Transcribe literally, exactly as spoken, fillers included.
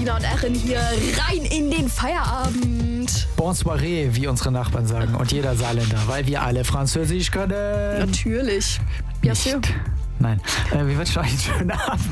Ina und Erin hier rein in den Feierabend. Bonsoiré, wie unsere Nachbarn sagen. Und jeder Saarländer, weil wir alle Französisch können. Natürlich. Bien sûr. Nein. Äh, wir wünschen euch einen schönen Abend.